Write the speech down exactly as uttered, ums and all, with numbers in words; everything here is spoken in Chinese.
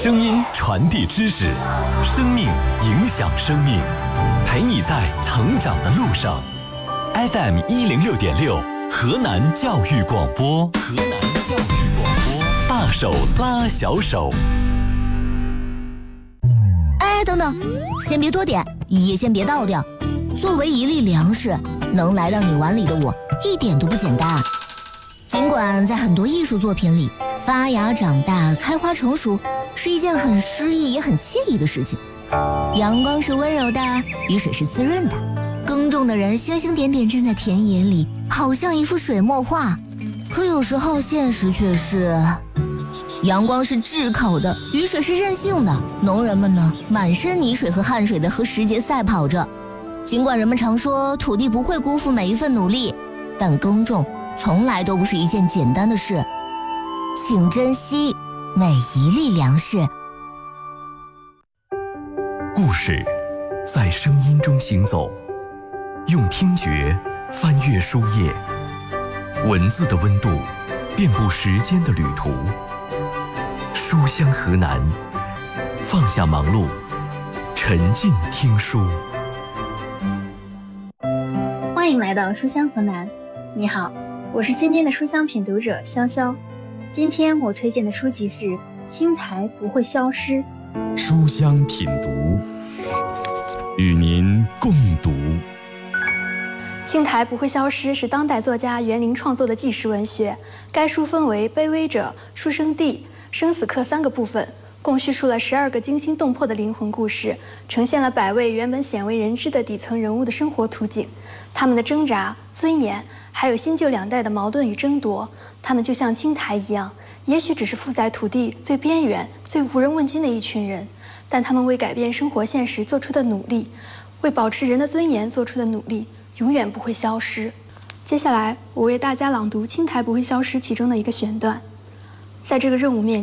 声音传递知识，生命影响生命，陪你在成长的路上。F M 一零六点六，河南教育广播，河南教育广播，大手拉小手。 哎，等等，先别多点，也先别倒掉。作为一粒粮食，能来到你碗里的我，一点都不简单。尽管在很多艺术作品里，发芽、长大、开花、成熟是一件很诗意也很惬意的事情。阳光是温柔的，雨水是滋润的，耕种的人星星点点站在田野里，好像一幅水墨画。可有时候现实却是，阳光是炙烤的，雨水是任性的，农人们呢，满身泥水和汗水的和时节赛跑着。尽管人们常说土地不会辜负每一份努力，但耕种从来都不是一件简单的事。请珍惜每一粒粮食。 故事在声音中行走，用听觉翻阅书页，文字的温度遍布时间的旅途。书香河南，放下忙碌，沉浸听书。 欢迎来到书香河南，你好，我是今天的书香品读者潇潇。今天我推荐的书籍是《青苔不会消失》。 书香品读，与您共读。 青苔不会消失是当代作家袁林创作的纪实文学。该书分为卑微者、书生地、生死刻三个部分，共叙述了十二个惊心动魄的灵魂故事，呈现了百位原本鲜为人知的底层人物的生活图景，他们的挣扎、尊严，还有新旧两代的矛盾与争夺。他们就像青苔一样，也许只是附在土地最边缘、最无人问津的一群人，但他们为改变生活现实做出的努力，为保持人的尊严做出的努力，永远不会消失。接下来，我为大家朗读《青苔不会消失》其中的一个选段。在这个任务面